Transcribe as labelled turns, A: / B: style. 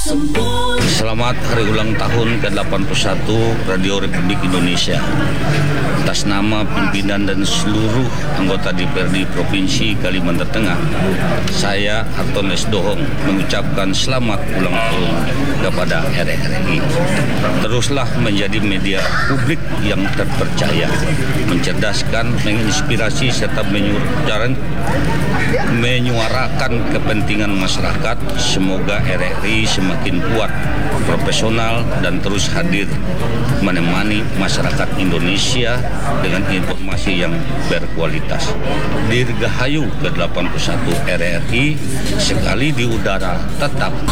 A: Selamat hari ulang tahun ke-81 Radio Republik Indonesia. Atas nama pimpinan dan seluruh anggota DPRD Provinsi Kalimantan Tengah, saya Harton S. Dohong mengucapkan selamat ulang tahun kepada RRI. Teruslah menjadi media publik yang terpercaya, mencerdaskan, menginspirasi serta menyuarakan kepentingan masyarakat. Semoga RRI semakin kuat, profesional, dan terus hadir menemani masyarakat Indonesia dengan informasi yang berkualitas. Dirgahayu ke-81 RRI, sekali di udara tetap